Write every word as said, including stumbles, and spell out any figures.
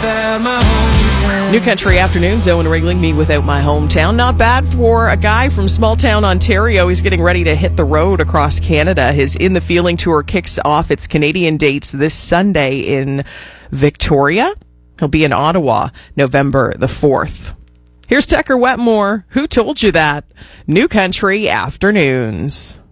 without my hometown. New Country Afternoons, Owen Ringling, Me Without My Hometown. Not bad for a guy from small town Ontario. He's getting ready to hit the road across Canada. His In the Feeling tour kicks off its Canadian dates this Sunday in Victoria. He'll be in Ottawa November the fourth. Here's Tucker Wetmore. Who told you that? New Country Afternoons.